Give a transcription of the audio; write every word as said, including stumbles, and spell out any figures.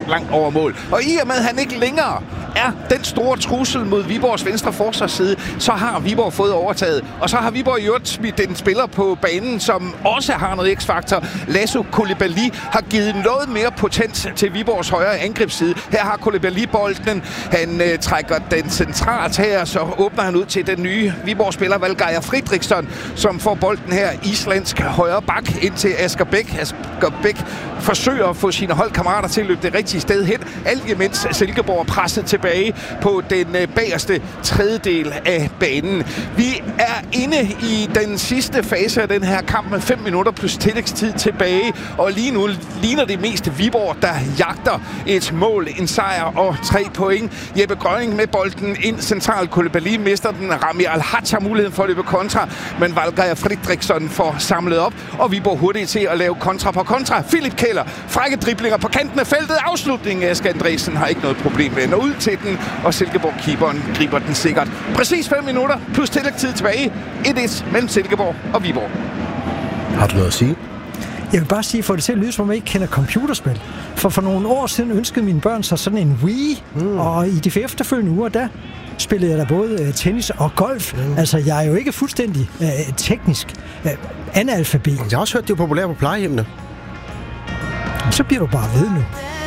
langt over mål. Og i og med, at han ikke længere er den store trussel mod Viborgs venstre forsvarsside, så har Viborg fået overtaget. Og så har Viborg i øvrigt smidt en spiller på banen, som også har noget x-faktor. Lasso Coulibaly har givet noget mere potent til Viborgs højre angrebsside. Her har Coulibaly bolden. Han øh, trækker den centralt her, så åbner han ud til den nye Viborg-spiller Valgeir Fridriksson, som får bolden her. Islandsk højre bak ind til Asger Bæk. Asger Bæk forsøger at få sine holdkammerater til at løbe det rigtige sted hen. Alt imens Silkeborg er presset tilbage på den bagerste tredjedel af banen. Vi er inde i den sidste fase af den her kamp med fem minutter plus tillægstid tilbage, og lige nu ligner det mest Viborg, der jagter et mål, en sejr og tre point. Jeppe Grønning med bolden ind centralt. Coulibaly mister den. Rami Al-Hadj har muligheden for at løbe kontra, men Valgeir Fridriksson får samlet op, og Viborg hurtigt til at lave kontra på kontra. Philip Keller, frække driblinger på kanten af feltet. Afslutningen af Asger Andresen har ikke noget problem med at nå ud til den, og Silkeborg-keeperen griber den sikkert. Præcis fem minutter plus tillægstid tilbage. et et mellem Silkeborg og Viborg. Har du noget at sige? Jeg vil bare sige, for det til at lyde, som om jeg ikke kender computerspil. For for nogle år siden ønskede mine børn sig sådan en Wii, mm. og i de efterfølgende uger, der spillede jeg da både tennis og golf. Mm. Altså, jeg er jo ikke fuldstændig øh, teknisk øh, analfabet. Jeg har også hørt, det er populært på plejehjemmene. Så bliver du bare ved nu.